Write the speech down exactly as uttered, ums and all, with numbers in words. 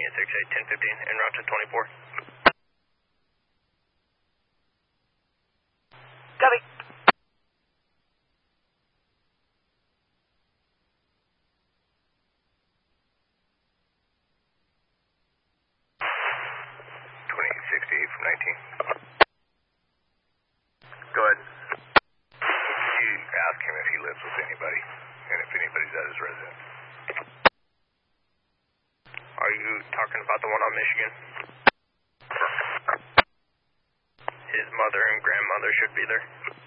Union six eight, ten fifteen, en route to twenty-four. Copy. twenty sixty-eight from nineteen. Go ahead. You ask him if he lives with anybody, and if anybody's at his residence. Are you talking about the one on Michigan? His mother and grandmother should be there.